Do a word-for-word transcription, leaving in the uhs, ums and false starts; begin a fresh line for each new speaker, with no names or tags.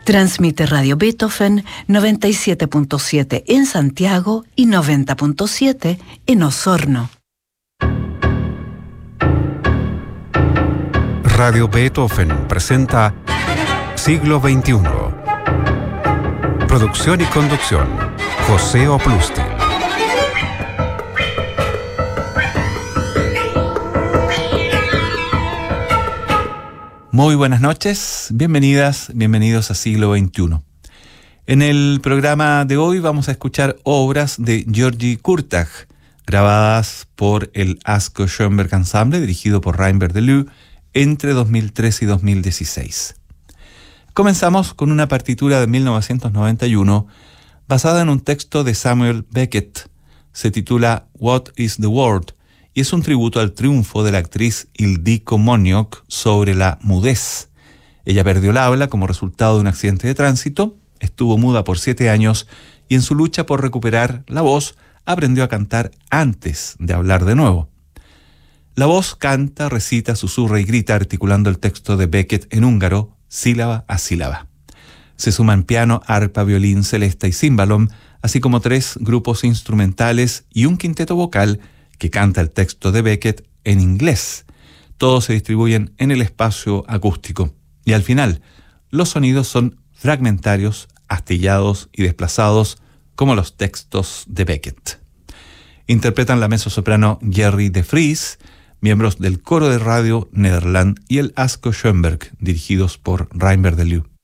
Transmite Radio Beethoven noventa y siete punto siete en Santiago y noventa punto siete en Osorno.
Radio Beethoven presenta Siglo veintiuno. Producción y conducción, José Oplusti.
Muy buenas noches, bienvenidas, bienvenidos a Siglo veintiuno. En el programa de hoy vamos a escuchar obras de György Kurtág, grabadas por el Asko Schoenberg Ensemble, dirigido por Reinbert Deleu, entre dos mil tres y dos mil dieciséis. Comenzamos con una partitura de mil novecientos noventa y uno, basada en un texto de Samuel Beckett. Se titula What is the Word? Y es un tributo al triunfo de la actriz Ildiko Moniok sobre la mudez. Ella perdió el habla como resultado de un accidente de tránsito, estuvo muda por siete años y en su lucha por recuperar la voz aprendió a cantar antes de hablar de nuevo. La voz canta, recita, susurra y grita articulando el texto de Beckett en húngaro, sílaba a sílaba. Se suman piano, arpa, violín, celesta y címbalom, así como tres grupos instrumentales y un quinteto vocal que canta el texto de Beckett en inglés. Todos se distribuyen en el espacio acústico. Y al final, los sonidos son fragmentarios, astillados y desplazados, como los textos de Beckett. Interpretan la mezzosoprano Gerry de Vries, miembros del coro de radio Nederland y el Asko Schoenberg, dirigidos por Reinbert Deleu.